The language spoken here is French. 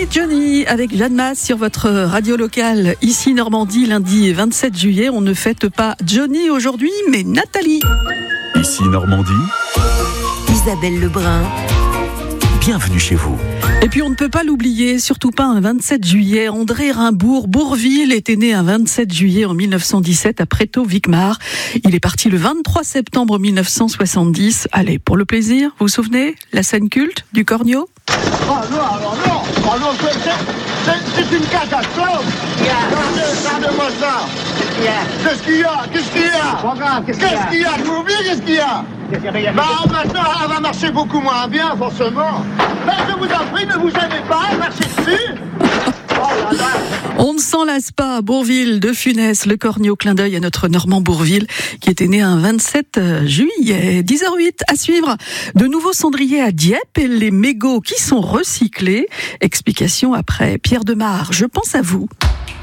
Johnny avec Jeanne Masse sur votre radio locale. Ici Normandie, lundi 27 juillet. On ne fête pas Johnny aujourd'hui, mais Nathalie. Ici Normandie, Isabelle Lebrun. bienvenue chez vous. Et puis on ne peut pas l'oublier, surtout pas un 27 juillet. André Rimbourg, Bourvil, était né un 27 juillet en 1917 à Prétot-Vicmar. Il est parti le 23 septembre 1970. Allez, pour le plaisir, vous vous souvenez? La scène culte du Cornio? Ah non, c'est une catastrophe. Regardez-moi ça. Qu'est-ce qu'il y a? Qu'est-ce qu'il y a? Vous oubliez qu'est-ce qu'il y a? Maintenant, elle va marcher beaucoup moins bien, forcément. Je vous en prie, ne vous gênez pas, marchez dessus. Oh là là. On ne s'en lasse pas, Bourvil de Funès, le Cornio, clin d'œil à notre Normand Bourvil, qui était né un 27 juillet. 10h08 à suivre. De nouveaux cendriers à Dieppe et les mégots qui sont recyclés. Explication après Pierre Demar. Je pense à vous.